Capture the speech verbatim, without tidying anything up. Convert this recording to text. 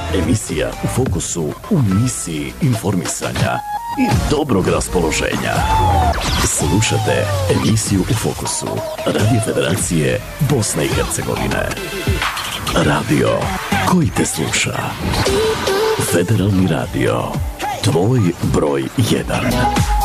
Emisija U fokusu u misiji informisanja i dobrog raspoloženja. Slušate emisiju U fokusu Radio Federacije Bosne i Hercegovine. Radio koji te sluša. Federalni radio. Tvoj broj jedan.